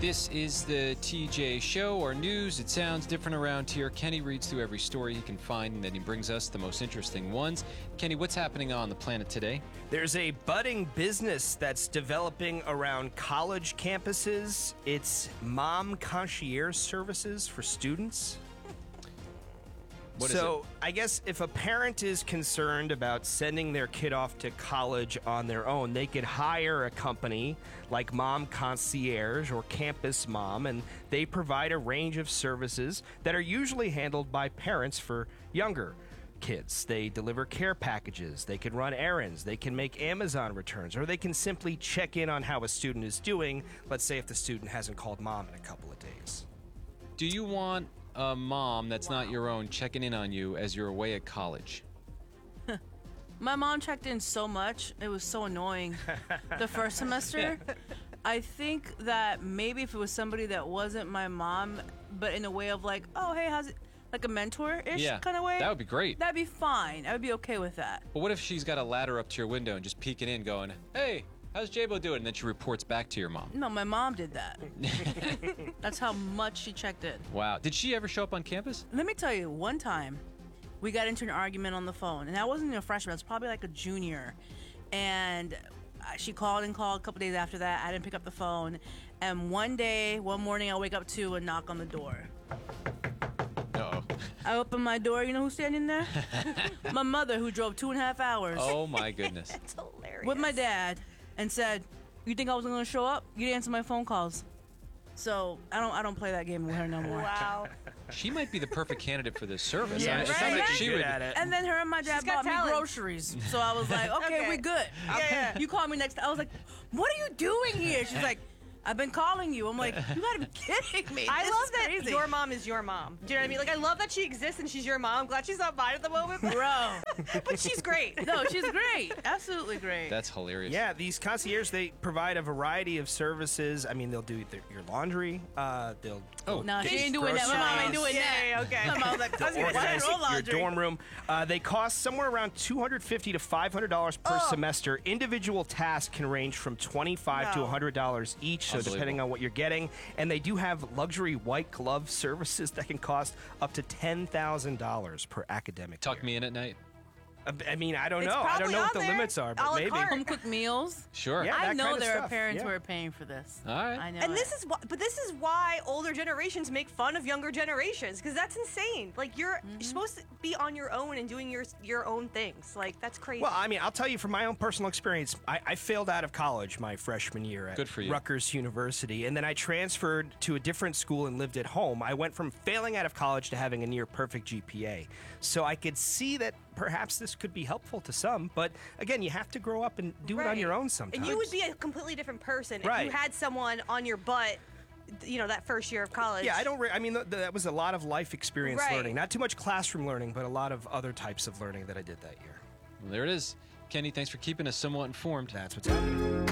This is the TJ Show, or news. It sounds different around here. Kenny reads through every story he can find, and then he brings us the most interesting ones. Kenny, what's happening on the planet today? There's a budding business that's developing around college campuses. It's mom concierge services for students. What is it? I guess if a parent is concerned about sending their kid off to college on their own, they could hire a company like Mom Concierge or Campus Mom, and they provide a range of services that are usually handled by parents for younger kids. They deliver care packages, they can run errands, they can make Amazon returns, or they can simply check in on how a student is doing, let's say if the student hasn't called mom in a couple of days. Do you want a mom that's not your own checking in on you as you're away at college? My mom checked in so much. It was so annoying the first semester. I think that maybe if it was somebody that wasn't my mom, but in a way of like, oh, hey, how's it? Like a mentor-ish kind of way. That would be great. That'd be fine. I would be okay with that. But what if she's got a ladder up to your window and just peeking in going, hey, how's J-Bo doing? And then she reports back to your mom. No, my mom did that. That's how much she checked in. Wow. Did she ever show up on campus? Let me tell you, one time we got into an argument on the phone, and I wasn't even a freshman. I was probably like a junior. And she called a couple days after that. I didn't pick up the phone. And one morning, I wake up to a knock on the door. Uh-oh. I open my door. You know who's standing there? My mother, who drove 2.5 hours. Oh, my goodness. It's hilarious. With my dad, and said, "You think I was going to show up? You didn't answer my phone calls." So I don't play that game with her no more. Wow. She might be the perfect candidate for this service. Yeah, I mean, it she's sounds like good she would. at it. And then her and my dad She's got bought me talent. groceries. So I was like, okay, we good. Yeah. You call me next time. I was like, what are you doing here? She's like, I've been calling you. I'm like, you gotta be kidding me. I This love is that crazy. your mom is your mom. Do you know what I mean? Like, I love that she exists and she's your mom. I'm glad she's not mine at the moment. Bro. But she's great. No, she's great. Absolutely great. That's hilarious. Yeah, these concierges, they provide a variety of services. I mean, they'll do your laundry. They'll No, she get ain't doing that. My mom ain't doing that. Yeah, okay. My mom's like, They'll organize your dorm room. They cost somewhere around $250 to $500 per semester. Individual tasks can range from $25 to $100 each, so depending on what you're getting. And they do have luxury white glove services that can cost up to $10,000 per academic Tuck year. me in at night. I mean, I don't It's know. I don't probably know what on the there. limits are, A but la maybe. carte. home cooked meals. Sure. Yeah. I that know kind of there are stuff, parents yeah. who are paying for this. All right. I know. And this is why older generations make fun of younger generations, because that's insane. Like, you're supposed to be on your own and doing your own things. Like, that's crazy. Well, I mean, I'll tell you from my own personal experience, I failed out of college my freshman year at Good for you. Rutgers University, and then I transferred to a different school and lived at home. I went from failing out of college to having a near perfect GPA. So I could see that perhaps this could be helpful to some, but again, you have to grow up and do it on your own sometimes. And you would be a completely different person if Right. you had someone on your butt, that first year of college. Yeah, I mean, that was a lot of life experience Right. learning. Not too much classroom learning, but a lot of other types of learning that I did that year. Well, there it is. Kenny, thanks for keeping us somewhat informed. That's what's happening.